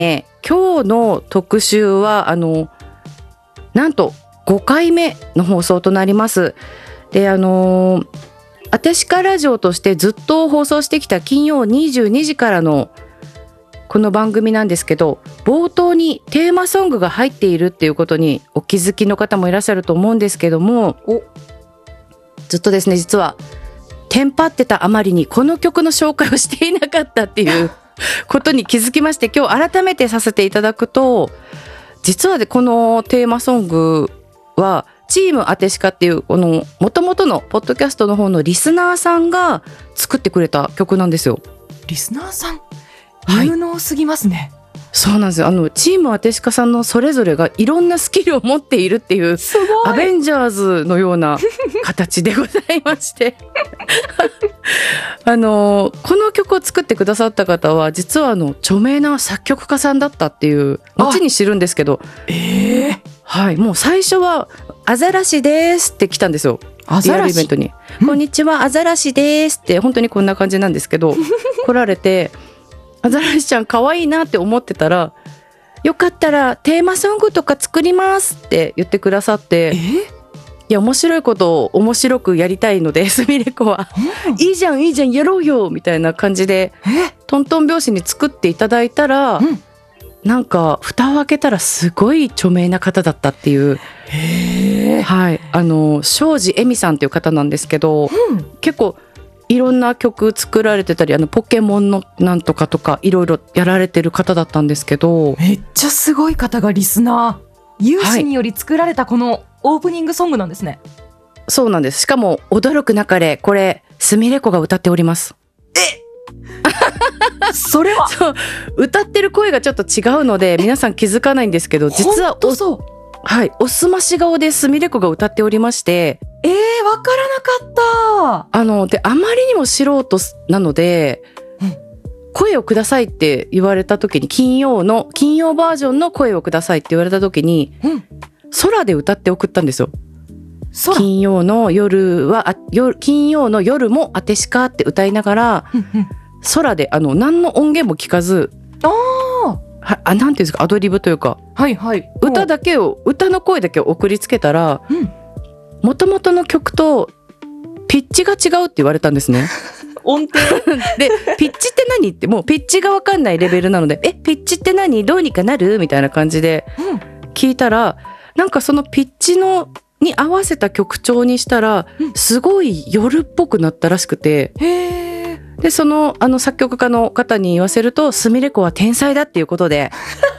今日の特集はなんと5回目の放送となります。であてしかラジオとしてずっと放送してきた金曜22時からのこの番組なんですけど、冒頭にテーマソングが入っているっていうことにお気づきの方もいらっしゃると思うんですけども、ずっとですね、実はテンパってたあまりにこの曲の紹介をしていなかったっていうことに気づきまして、今日改めてさせていただくと、実はこのテーマソングはチームあてしかっていう元々のポッドキャストの方のリスナーさんが作ってくれた曲なんですよ。 リスナーさん、有能すぎますね。 そうなんですよ。チームあてしかさんのそれぞれがいろんなスキルを持っているっていうアベンジャーズのような形でございましてこの曲を作ってくださった方は実は著名な作曲家さんだったっていう後に知るんですけど、はい、もう最初はアザラシですって来たんですよ。リアルイベントに、こんにちはアザラシですって本当にこんな感じなんですけど来られて、アザラシちゃん可愛いなって思ってたら、よかったらテーマソングとか作りますって言ってくださって、いや面白いことを面白くやりたいので、すみれ子は、いいじゃんやろうよみたいな感じでトントン拍子に作っていただいたら、なんか蓋を開けたらすごい著名な方だったっていう、はい、庄司恵美さんっていう方なんですけど、結構いろんな曲作られてたり、ポケモンのなんとかとかいろいろやられてる方だったんですけど、 めっちゃすごい方がリスナー有志により作られたこのオープニングソングなんですね。 そうなんです。しかも驚くなかれ、これすみれ子が歌っております。 それはそう、歌ってる声がちょっと違うので皆さん気づかないんですけど、実ははい、おすまし顔ですみれ子が歌っておりまして、 わからなかった。 であまりにも素人なので、声をくださいって言われた時に、金曜バージョンの声をくださいって言われた時に、空で歌って送ったんですよ。金曜の夜もあてしかって歌いながら、空で何の音源も聞かず、なんていうんですか、アドリブというか、歌の声だけを送りつけたら、元々の曲とピッチが違うって言われたんですね。 音程で、ピッチって何って、もうピッチが分かんないレベルなので、ピッチって何、どうにかなるみたいな感じで聞いたら、なんかそのピッチに合わせた曲調にしたら、すごい夜っぽくなったらしくて、でその作曲家の方に言わせると、すみれ子は天才だっていうことで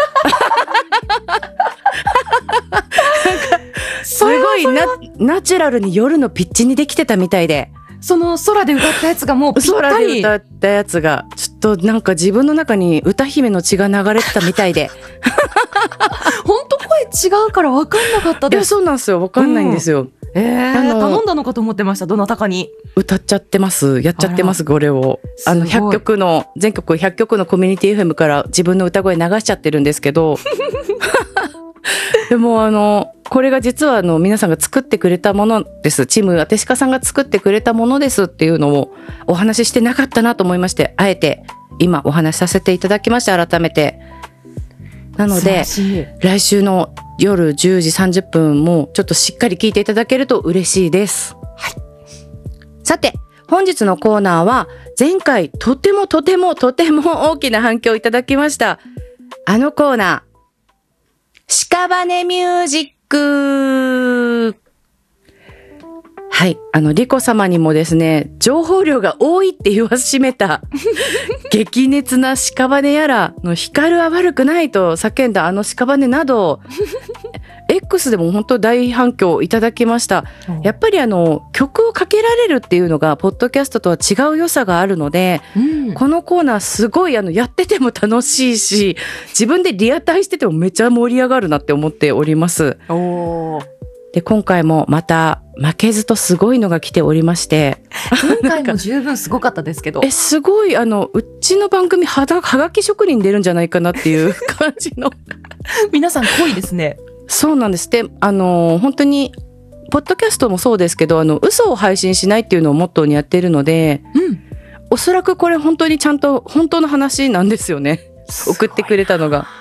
すごいナチュラルに夜のピッチにできてたみたいで、 その空で歌ったやつがもうぴったり、 空で歌ったやつがちょっとなんか自分の中に歌姫の血が流れてたみたいで本当声違うから分かんなかったです。 いや、そうなんですよ、分かんないんですよ。 頼んだのかと思ってました。どなたかに歌っちゃってます、やっちゃってます、これを100曲の全国100曲のコミュニティ FM から自分の歌声流しちゃってるんですけどでもこれが実は皆さんが作ってくれたものです。チームあてしかさんが作ってくれたものですっていうのをお話ししてなかったなと思いまして、あえて今お話しさせていただきました。改めてなので、来週の夜10時30分もちょっとしっかり聞いていただけると嬉しいです。さて、本日のコーナーは前回とても大きな反響をいただきましたコーナー、屍ミュージック。はい、リコ様にもですね、情報量が多いって言わしめた激熱な屍やらの光は悪くないと叫んだ屍などX でも本当大反響いただきました。やっぱり曲をかけられるっていうのがポッドキャストとは違う良さがあるので、このコーナーすごいやってても楽しいし、自分でリアタイしててもめちゃ盛り上がるなって思っております。で、今回もまた負けずとすごいのが来ておりまして、 前回も十分すごかったですけどすごい、うちの番組はがき職人出るんじゃないかなっていう感じの皆さん濃いですね。 そうなんです。で、本当にポッドキャストもそうですけど、嘘を配信しないっていうのをモットーにやっているので、おそらくこれ本当にちゃんと本当の話なんですよね。 送ってくれたのが